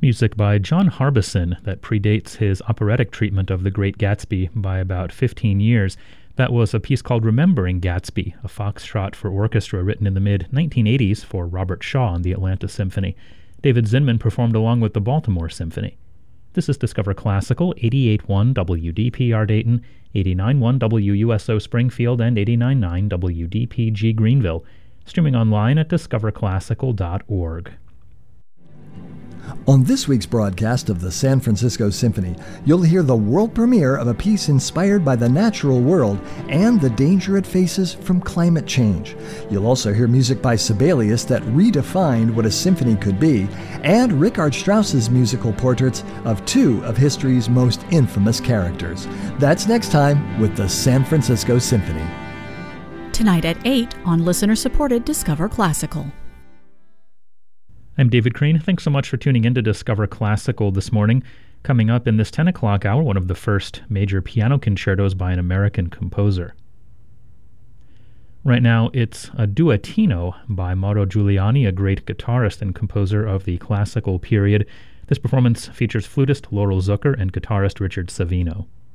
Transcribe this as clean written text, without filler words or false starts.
Music by John Harbison that predates his operatic treatment of The Great Gatsby by about 15 years. That was a piece called Remembering Gatsby, a foxtrot for orchestra written in the mid-1980s for Robert Shaw and the Atlanta Symphony. David Zinman performed along with the Baltimore Symphony. This is Discover Classical, 88.1 WDPR Dayton, 89.1 WUSO Springfield, and 89.9 WDPG Greenville. Streaming online at discoverclassical.org. On this week's broadcast of the San Francisco Symphony, you'll hear the world premiere of a piece inspired by the natural world and the danger it faces from climate change. You'll also hear music by Sibelius that redefined what a symphony could be, and Richard Strauss's musical portraits of two of history's most infamous characters. That's next time with the San Francisco Symphony. Tonight at 8 on listener-supported Discover Classical. I'm David Crane. Thanks so much for tuning in to Discover Classical this morning. Coming up in this 10 o'clock hour, one of the first major piano concertos by an American composer. Right now, it's a duettino by Mauro Giuliani, a great guitarist and composer of the classical period. This performance features flutist Laurel Zucker and guitarist Richard Savino.